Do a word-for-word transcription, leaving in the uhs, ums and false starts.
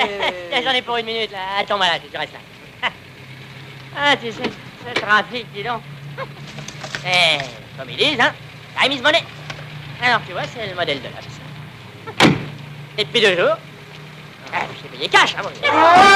J'en ai pour une minute, là. Attends-moi là, tu restes là. Ah, tu sais, ce trafic, dis donc. Eh, comme ils disent, hein, time is money. Alors, tu vois, c'est le modèle de l'Obs. Et depuis deux jours, ah, j'ai payé cash, hein, moi.